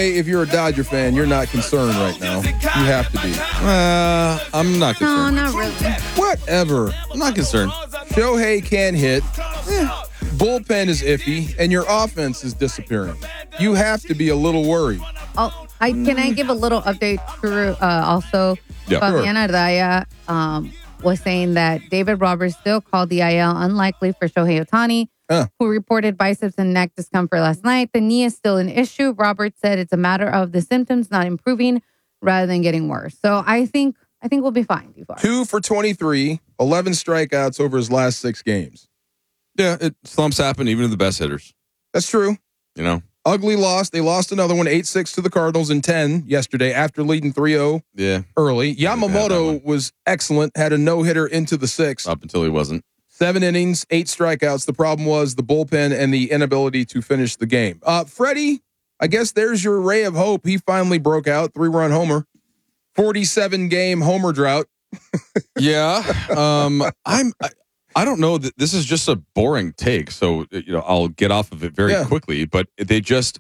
Shohei, if you're a Dodger fan, you're not concerned right now. You have to be. I'm not No, concerned. not really. Whatever. I'm not concerned. Shohei can hit. Bullpen is iffy, and your offense is disappearing. You have to be a little worried. Oh, can I give a little update to also? Yeah. Fabiana Raya was saying that David Roberts still called the IL unlikely for Shohei Ohtani, who reported biceps and neck discomfort last night. The knee is still an issue. Roberts said it's a matter of the symptoms not improving rather than getting worse. So I think we'll be fine. 2 for 23, 11 strikeouts over his last 6 games. Yeah, slumps happen even to the best hitters. That's true. You know? Ugly loss. They lost another one, 8-6 to the Cardinals in 10 yesterday after leading 3-0 early. Yamamoto was excellent, had a no-hitter into the 6th. Up until he wasn't. 7 innings, 8 strikeouts. The problem was the bullpen and the inability to finish the game. Freddie, I guess there's your ray of hope. He finally broke out, 3-run homer. 47-game homer drought. Yeah. I don't know that this is just a boring take, so I'll get off of it very quickly. But the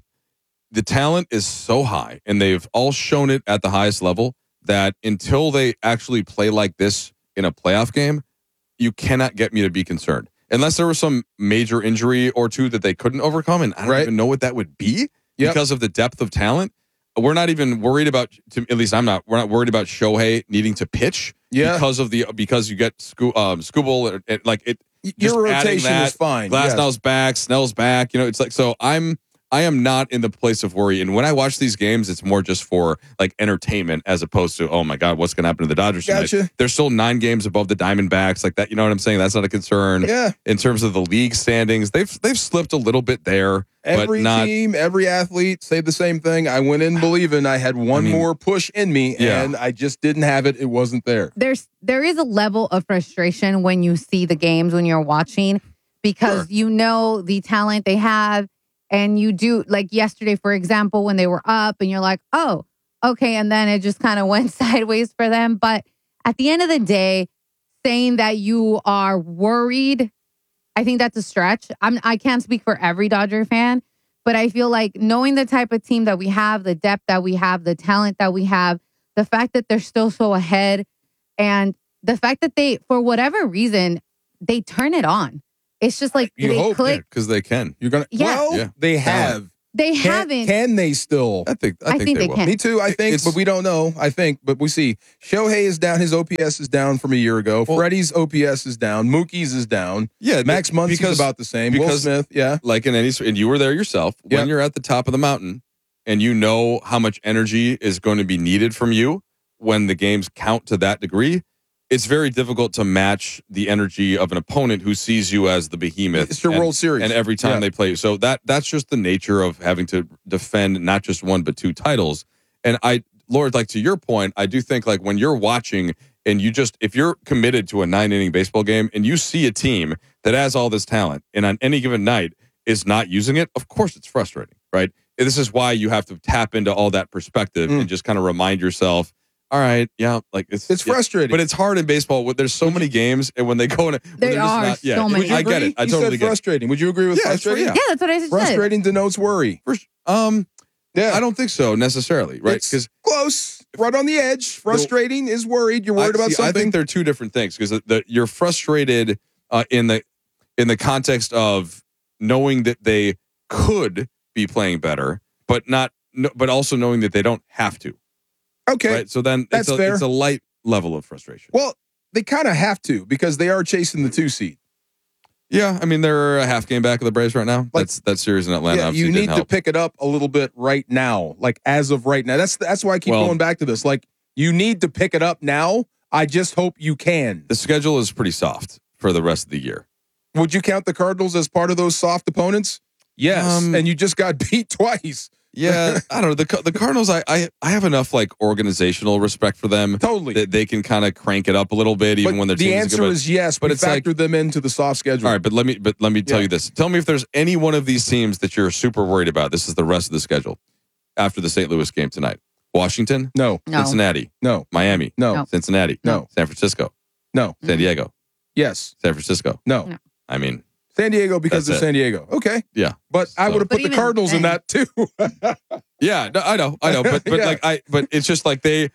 talent is so high, and they've all shown it at the highest level that until they actually play like this in a playoff game, you cannot get me to be concerned. Unless there was some major injury or two that they couldn't overcome, and I don't even know what that would be because of the depth of talent. We're not even worried about. At least I'm not. We're not worried about Shohei needing to pitch. Yeah, because you get Skubal like it. Your rotation is fine. Glasnow's back, Snell's back. It's like so. I am not in the place of worry. And when I watch these games, it's more just for like entertainment as opposed to, oh my God, what's going to happen to the Dodgers tonight? They're still 9 games above the Diamondbacks, like that. You know what I'm saying? That's not a concern. Yeah. In terms of the league standings, they've slipped a little bit there. Every team, every athlete say the same thing. I went in believing I had one more push in me, and I just didn't have it. It wasn't there. There is a level of frustration when you see the games when you're watching because you know the talent they have. And you do, like yesterday, for example, when they were up and you're like, oh, okay. And then it just kind of went sideways for them. But at the end of the day, saying that you are worried, I think that's a stretch. I can't speak for every Dodger fan, but I feel like knowing the type of team that we have, the depth that we have, the talent that we have, the fact that they're still so ahead, and the fact that they, for whatever reason, they turn it on. It's just like they click because they can. You're gonna. They have. They haven't. Can they still? I think they will. can. Me too. I think, but we don't know. I think, but we see. Shohei is down. His OPS is down from a year ago. Freddie's OPS is down. Mookie's is down. Yeah, Max Muncy's about the same. Will Smith. Yeah, like in any. And you were there yourself when you're at the top of the mountain, and you know how much energy is going to be needed from you when the games count to that degree. It's very difficult to match the energy of an opponent who sees you as the behemoth. It's your World Series. And every time they play you. So that's just the nature of having to defend not just 1, but 2 titles. And Lord, like to your point, I do think like when you're watching and if you're committed to a 9-inning baseball game and you see a team that has all this talent and on any given night is not using it, of course it's frustrating, right? This is why you have to tap into all that perspective and just kind of remind yourself, all right, like it's frustrating, but it's hard in baseball. There's so many games, and when they go in, there are so many. I get it. I totally get it. Frustrating. Would you agree with frustrating? Yeah, that's what I said. Frustrating denotes worry. I don't think so necessarily. Right? Because close, right on the edge. Frustrating is worried. You're worried about something. I think they're 2 different things because you're frustrated in the context of knowing that they could be playing better, but also knowing that they don't have to. Okay. Right. So then it's a light level of frustration. Well, they kind of have to because they are chasing the 2 seed. Yeah. I mean, they're a half game back of the Braves right now. Like, that series in Atlanta. Yeah, you need to pick it up a little bit right now. Like as of right now. That's why I keep going back to this. Like you need to pick it up now. I just hope you can. The schedule is pretty soft for the rest of the year. Would you count the Cardinals as part of those soft opponents? Yes. And you just got beat twice. Yeah, I don't know. The Cardinals, I have enough like organizational respect for them. Totally. That they can kind of crank it up a little bit even when their team is good. The answer is yes, but it's factor them into the soft schedule. All right, but let me tell you this. Tell me if there's any one of these teams that you're super worried about. This is the rest of the schedule after the St. Louis game tonight. Washington? No. Cincinnati? No. Miami? No. Cincinnati? No. San Francisco? No. San Diego? Yes. San Francisco? No. I mean, San Diego because That's of San Diego. Okay. Yeah. But I would have put the even Cardinals in then- that too. Yeah, no, I know, but Yeah. but it's just like I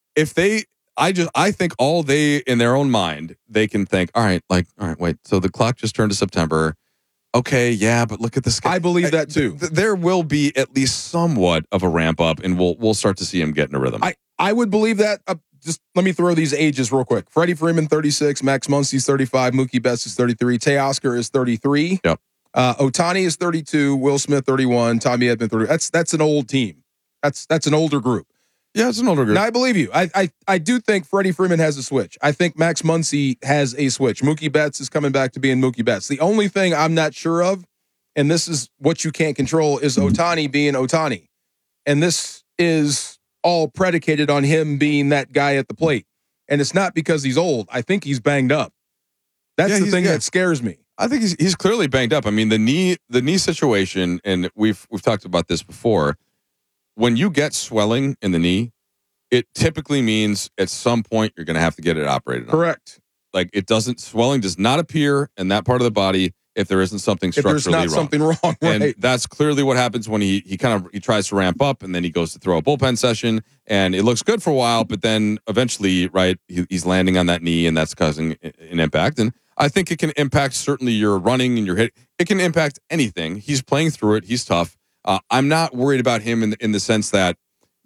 think all they in their own mind they can think, all right, wait, so the clock just turned to September, okay, yeah, but look at this guy. I believe that too. There will be at least somewhat of a ramp up, and we'll start to see him get in a rhythm. I would believe that. Just let me throw these ages real quick. Freddie Freeman, 36. Max Muncy's 35. Mookie Betts is 33. Teoscar is 33. Yep. Ohtani is 32. Will Smith, 31. Tommy Edman, 30. That's an old team. That's an older group. Yeah, it's an older group. Now, I believe you. I do think Freddie Freeman has a switch. I think Max Muncy has a switch. Mookie Betts is coming back to being Mookie Betts. The only thing I'm not sure of, and this is what you can't control, is Ohtani being Ohtani. And this is all predicated on him being that guy at the plate. And it's not because he's old. I think he's banged up. That's the thing that scares me. I think he's clearly banged up. I mean, the knee situation, and we've talked about this before. When you get swelling in the knee, it typically means at some point you're going to have to get it operated on. Correct. Like swelling does not appear in that part of the body if there isn't something structurally if there's not wrong. something wrong, right? And that's clearly what happens when he tries to ramp up, and then he goes to throw a bullpen session, and it looks good for a while, but then eventually, right, he's landing on that knee, and that's causing an impact. And I think it can impact certainly your running and your hit. It can impact anything. He's playing through it. He's tough. I'm not worried about him in the sense that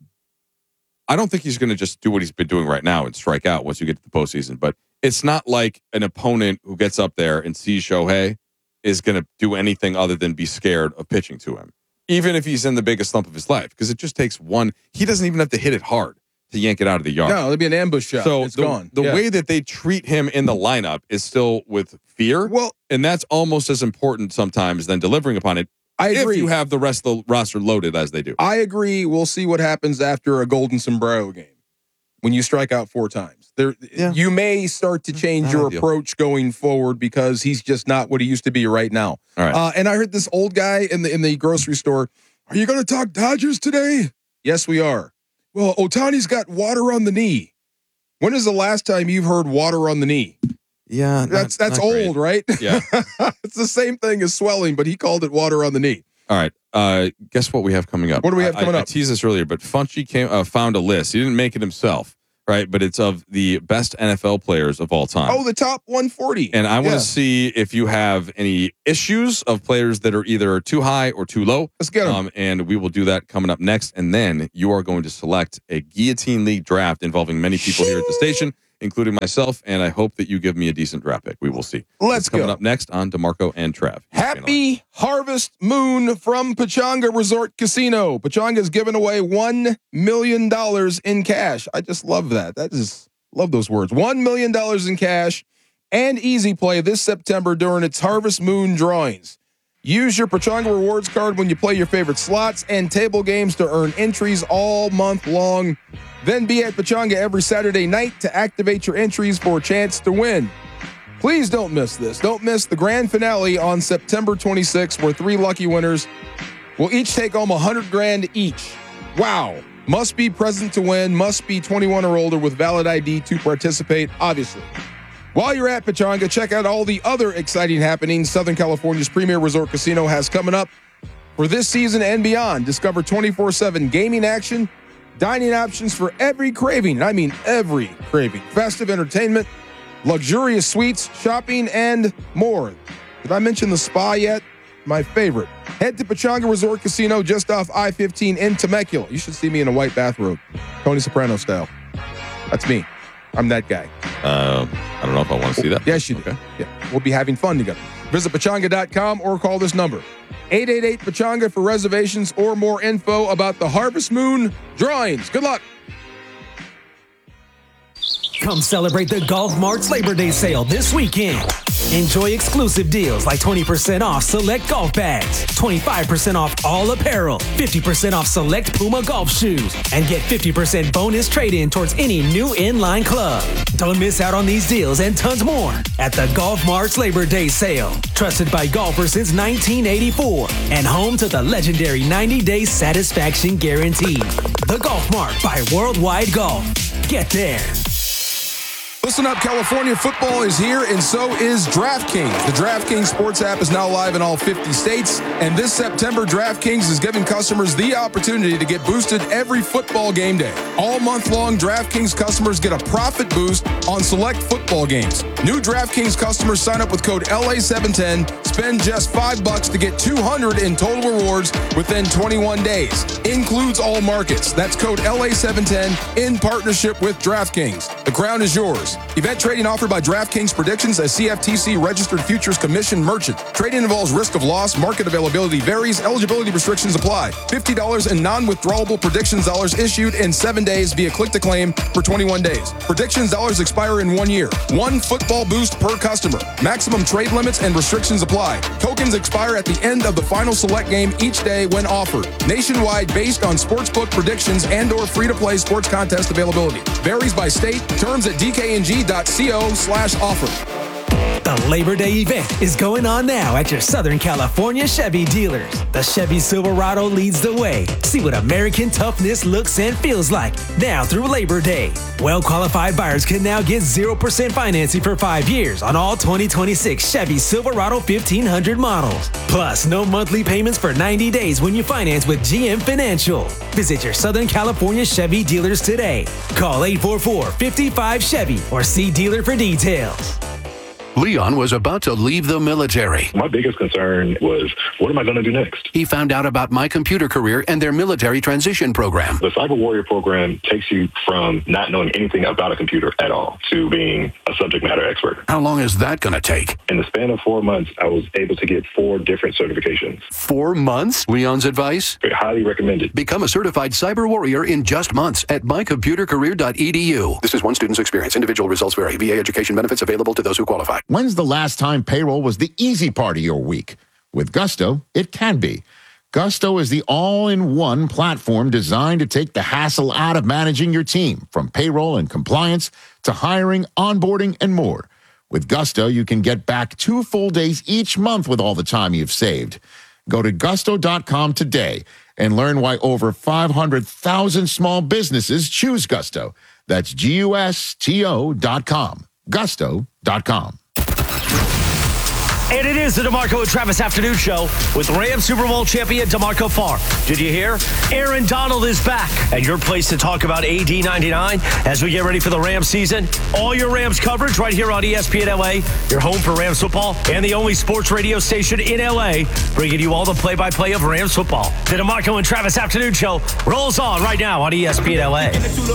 I don't think he's going to just do what he's been doing right now and strike out once you get to the postseason. But it's not like an opponent who gets up there and sees Shohei is going to do anything other than be scared of pitching to him, even if he's in the biggest slump of his life, because it just takes one. He doesn't even have to hit it hard to yank it out of the yard. No, it'd be an ambush shot. So It's gone. The way that they treat him in the lineup is still with fear. Well, and that's almost as important sometimes than delivering upon it. I agree. If you have the rest of the roster loaded as they do. I agree. We'll see what happens after a golden sombrero game when you strike out 4 times. You may start to change your approach going forward because he's just not what he used to be right now. All right. And I heard this old guy in the grocery store. Are you going to talk Dodgers today? Yes, we are. Well, Ohtani's got water on the knee. When is the last time you've heard water on the knee? Yeah, that's old, right? Yeah. It's the same thing as swelling, but he called it water on the knee. All right. Guess what we have coming up? What do we have coming up? I teased this earlier, but Funchy found a list. He didn't make it himself, right? But it's of the best NFL players of all time. Oh, the top 140. And I want to see if you have any issues of players that are either too high or too low. Let's get them. And we will do that coming up next. And then you are going to select a Guillotine League draft involving many people here at the station, including myself. And I hope that you give me a decent draft pick. We will see. Let's go. Coming up next on DeMarco and Trev. Happy Harvest Moon from Pechanga Resort Casino. Pechanga is giving away $1 million in cash. I just love that. Love those words. $1 million in cash and easy play this September during its Harvest Moon drawings. Use your Pechanga Rewards card when you play your favorite slots and table games to earn entries all month long. Then be at Pechanga every Saturday night to activate your entries for a chance to win. Please don't miss this. Don't miss the grand finale on September 26th, where 3 lucky winners will each take home $100,000 each. Wow. Must be present to win, must be 21 or older with valid ID to participate, obviously. While you're at Pechanga, check out all the other exciting happenings Southern California's premier resort casino has coming up for this season and beyond. Discover 24/7 gaming action, dining options for every craving. I mean every craving. Festive entertainment, luxurious suites, shopping, and more. Did I mention the spa yet? My favorite. Head to Pechanga Resort Casino just off I-15 in Temecula. You should see me in a white bathrobe, Tony Soprano style. That's me. I'm that guy. I don't know if I want to see that. Yes, you do. Okay. Yeah, we'll be having fun together. Visit Pechanga.com or call this number, 888-PECHANGA, for reservations or more info about the Harvest Moon drawings. Good luck. Come celebrate the Golf Mart's Labor Day sale this weekend. Enjoy exclusive deals like 20% off select golf bags, 25% off all apparel, 50% off select Puma golf shoes, and get 50% bonus trade-in towards any new inline club. Don't miss out on these deals and tons more at the Golf Mart's Labor Day sale. Trusted by golfers since 1984 and home to the legendary 90-day satisfaction guarantee. The Golf Mart by Worldwide Golf. Get there. Listen up, California football is here, and so is DraftKings. The DraftKings sports app is now live in all 50 states, and this September, DraftKings is giving customers the opportunity to get boosted every football game day. All month long, DraftKings customers get a profit boost on select football games. New DraftKings customers sign up with code LA710, spend just $5 to get $200 in total rewards within 21 days. Includes all markets. That's code LA710 in partnership with DraftKings. The crown is yours. Event trading offered by DraftKings Predictions, a CFTC registered futures commission merchant. Trading involves risk of loss. Market availability varies. Eligibility restrictions apply. $50 in non-withdrawable predictions dollars issued in 7 days via click to claim for 21 days. Predictions dollars expire in 1 year. One football boost per customer. Maximum trade limits and restrictions apply. Tokens expire at the end of the final select game each day when offered. Nationwide based on sportsbook predictions and or free-to-play sports contest availability. Varies by state. Terms at dkng.co/offer. The Labor Day event is going on now at your Southern California Chevy dealers. The Chevy Silverado leads the way. See what American toughness looks and feels like now through Labor Day. Well-qualified buyers can now get 0% financing for 5 years on all 2026 Chevy Silverado 1500 models. Plus, no monthly payments for 90 days when you finance with GM Financial. Visit your Southern California Chevy dealers today. Call 844-55-CHEVY or see dealer for details. Leon was about to leave the military. My biggest concern was, what am I going to do next? He found out about My Computer Career and their military transition program. The Cyber Warrior program takes you from not knowing anything about a computer at all to being a subject matter expert. How long is that going to take? In the span of 4 months, I was able to get 4 different certifications. 4 months? Leon's advice? Highly recommended. Become a certified cyber warrior in just months at mycomputercareer.edu. This is one student's experience. Individual results vary. VA education benefits available to those who qualify. When's the last time payroll was the easy part of your week? With Gusto, it can be. Gusto is the all-in-one platform designed to take the hassle out of managing your team, from payroll and compliance to hiring, onboarding, and more. With Gusto, you can get back 2 full days each month with all the time you've saved. Go to gusto.com today and learn why over 500,000 small businesses choose Gusto. That's GUSTO.com. Gusto.com. And it is the DeMarco and Travis Afternoon Show with Rams Super Bowl champion DeMarco Farr. Did you hear? Aaron Donald is back at your place to talk about AD 99 as we get ready for the Rams season. All your Rams coverage right here on ESPN LA, your home for Rams football, and the only sports radio station in LA, bringing you all the play-by-play of Rams football. The DeMarco and Travis Afternoon Show rolls on right now on ESPN LA.